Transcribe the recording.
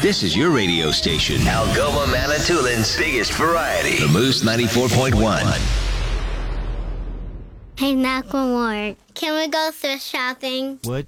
This is your radio station. Algoma Manitoulин's biggest variety. The Moose 94.1. Hey, Macklemore, can we go thrift shopping? What?